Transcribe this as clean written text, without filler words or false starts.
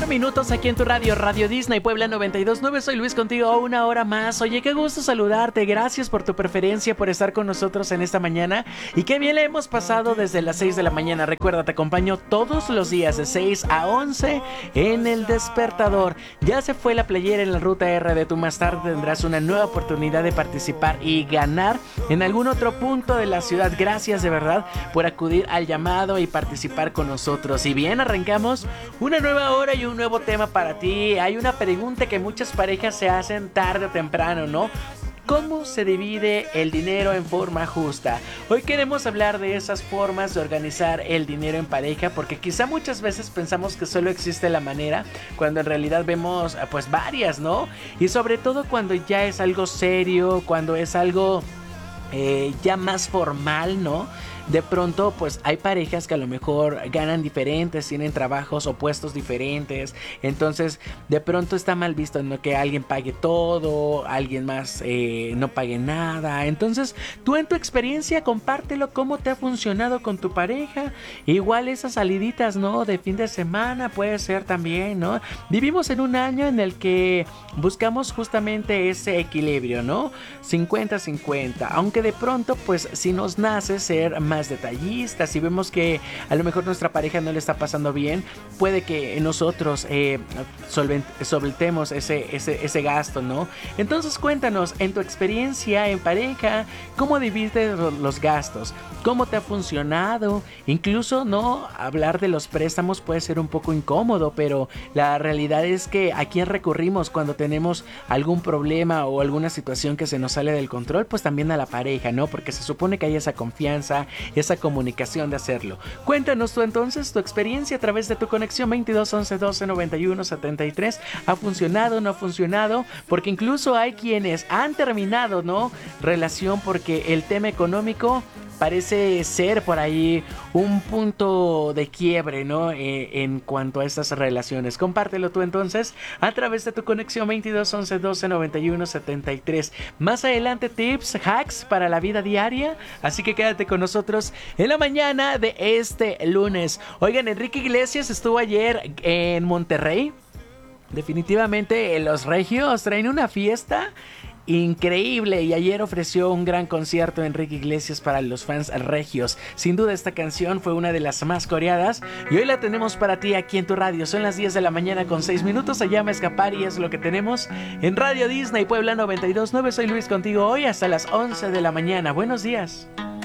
minutos aquí en tu radio, Radio Disney Puebla 92.9. Soy Luis contigo una hora más. Oye, qué gusto saludarte. Gracias por tu preferencia, por estar con nosotros en esta mañana. Y qué bien le hemos pasado desde las 6 de la mañana. Recuerda, te acompaño todos los días de 6 a 11 en El Despertador. Ya se fue la playera en la ruta R de tu más tarde. Tendrás una nueva oportunidad de participar y ganar en algún otro punto de la ciudad. Gracias de verdad por acudir al llamado y participar con nosotros. Y bien, arrancamos una nueva hora y un nuevo tema para ti. Hay una pregunta que muchas parejas se hacen tarde o temprano, ¿no? ¿Cómo se divide el dinero en forma justa? Hoy queremos hablar de esas formas de organizar el dinero en pareja, porque quizá muchas veces pensamos que solo existe la manera, cuando en realidad vemos pues varias, ¿no? Y sobre todo cuando ya es algo serio, cuando es algo ya más formal, ¿no? De pronto pues hay parejas que a lo mejor ganan diferentes, tienen trabajos o puestos diferentes, entonces de pronto está mal visto, ¿no?, que alguien pague todo, alguien más no pague nada. Entonces tú, en tu experiencia, compártelo, cómo te ha funcionado con tu pareja. Igual esas saliditas, ¿no?, de fin de semana puede ser también, ¿no? Vivimos en un año en el que buscamos justamente ese equilibrio, ¿no? 50-50, aunque de pronto pues si nos nace ser más detallistas, si vemos que a lo mejor nuestra pareja no le está pasando bien, puede que nosotros solventemos ese gasto, ¿no? Entonces cuéntanos, en tu experiencia en pareja, ¿cómo divides los gastos? ¿Cómo te ha funcionado? Incluso, ¿no?, hablar de los préstamos puede ser un poco incómodo, pero la realidad es que a quién recurrimos cuando tenemos algún problema o alguna situación que se nos sale del control. Pues también a la pareja, ¿no? Porque se supone que hay esa confianza, esa comunicación de hacerlo. Cuéntanos tú entonces tu experiencia a través de tu conexión 22 11 12 91 73. ¿Ha funcionado? ¿No ha funcionado? Porque incluso hay quienes han terminado, ¿no?, relación porque el tema económico parece ser por ahí un punto de quiebre, ¿no?, en cuanto a estas relaciones. Compártelo tú entonces a través de tu conexión 22 11 12 91 73. Más adelante, tips, hacks para la vida diaria, así que quédate con nosotros en la mañana de este lunes. Oigan, Enrique Iglesias estuvo ayer en Monterrey. Definitivamente los regios traen una fiesta increíble, y ayer ofreció un gran concierto Enrique Iglesias para los fans regios. Sin duda esta canción fue una de las más coreadas y hoy la tenemos para ti aquí en tu radio. Son las 10 de la mañana con 6 minutos. Se llama Escapar y es lo que tenemos en Radio Disney Puebla 92.9. Soy Luis contigo hoy hasta las 11 de la mañana. Buenos días.